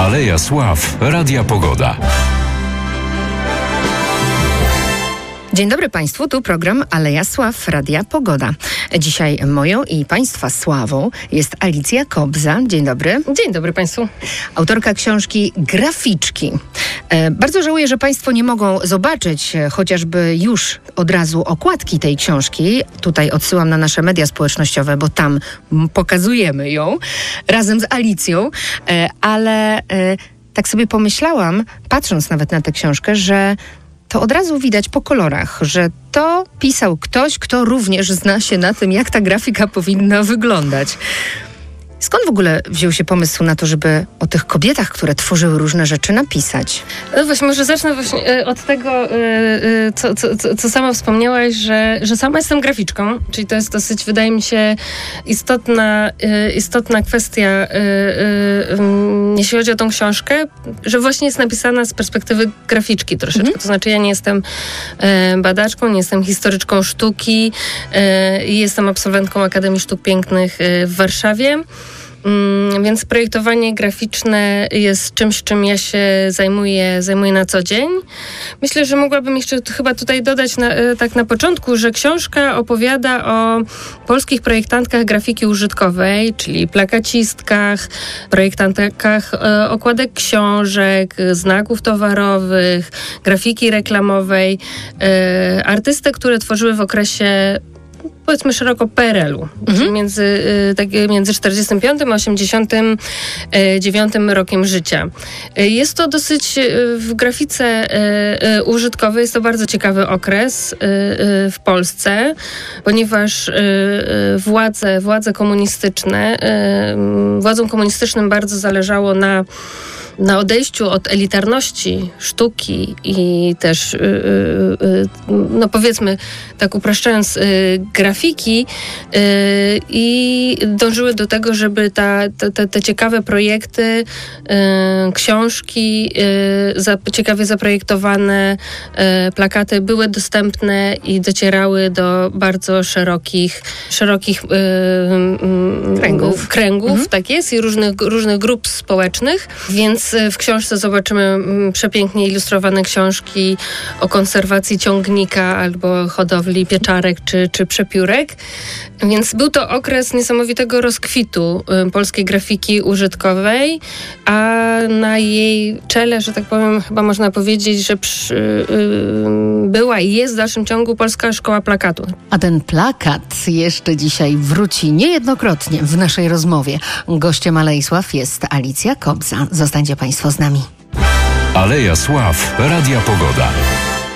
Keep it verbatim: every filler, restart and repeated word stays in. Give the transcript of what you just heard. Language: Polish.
Aleja Sław, Radia Pogoda. Dzień dobry Państwu, tu program Aleja Sław, Radia Pogoda. Dzisiaj moją i Państwa sławą jest Alicja Kobza. Dzień dobry. Dzień dobry Państwu. Autorka książki Graficzki. E, bardzo żałuję, że Państwo nie mogą zobaczyć e, chociażby już od razu okładki tej książki. Tutaj odsyłam na nasze media społecznościowe, bo tam m, pokazujemy ją razem z Alicją, e, ale e, tak sobie pomyślałam, patrząc nawet na tę książkę, że to od razu widać po kolorach, że to pisał ktoś, kto również zna się na tym, jak ta grafika powinna wyglądać. Skąd w ogóle wziął się pomysł na to, żeby o tych kobietach, które tworzyły różne rzeczy, napisać? No właśnie, może zacznę właśnie od tego, co, co, co sama wspomniałaś, że, że sama jestem graficzką, czyli to jest dosyć, wydaje mi się, istotna, istotna kwestia, jeśli chodzi o tą książkę, że właśnie jest napisana z perspektywy graficzki troszeczkę. Mhm. To znaczy ja nie jestem badaczką, nie jestem historyczką sztuki, jestem absolwentką Akademii Sztuk Pięknych w Warszawie. Więc projektowanie graficzne jest czymś, czym ja się zajmuję, zajmuję na co dzień. Myślę, że mogłabym jeszcze chyba tutaj dodać na, tak na początku, że książka opowiada o polskich projektantkach grafiki użytkowej, czyli plakacistkach, projektantkach okładek książek, znaków towarowych, grafiki reklamowej, artystek, które tworzyły w okresie, powiedzmy szeroko, P R L u, mhm. między, tak, między czterdziestym piątym a osiemdziesiątym dziewiątym rokiem życia. Jest to dosyć w grafice użytkowej, jest to bardzo ciekawy okres w Polsce, ponieważ władze, władze komunistyczne, władzom komunistycznym bardzo zależało na na odejściu od elitarności sztuki i też, no powiedzmy, tak upraszczając, grafiki i dążyły do tego, żeby ta, te, te ciekawe projekty, książki, ciekawie zaprojektowane plakaty były dostępne i docierały do bardzo szerokich, szerokich kręgów, kręgów mhm. tak jest, i różnych, różnych grup społecznych, więc w książce zobaczymy przepięknie ilustrowane książki o konserwacji ciągnika albo hodowli pieczarek czy, czy przepiórek. Więc był to okres niesamowitego rozkwitu polskiej grafiki użytkowej, a na jej czele, że tak powiem, chyba można powiedzieć, że przy, yy, była i jest w dalszym ciągu Polska Szkoła Plakatu. A ten plakat jeszcze dzisiaj wróci niejednokrotnie w naszej rozmowie. Gościem Alei Sław jest Alicja Kobza. Zostańcie Państwo z nami. Aleja Sław, Radia Pogoda.